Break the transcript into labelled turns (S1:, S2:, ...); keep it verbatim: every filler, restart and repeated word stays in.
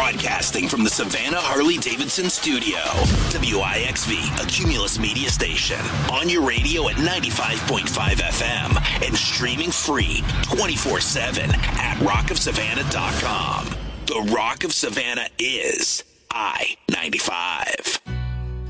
S1: Broadcasting from the Savannah Harley-Davidson studio. W I X V, a Cumulus media station. On your radio at ninety-five point five F M and streaming free twenty-four seven at rock of savannah dot com. The Rock of Savannah is I ninety-five.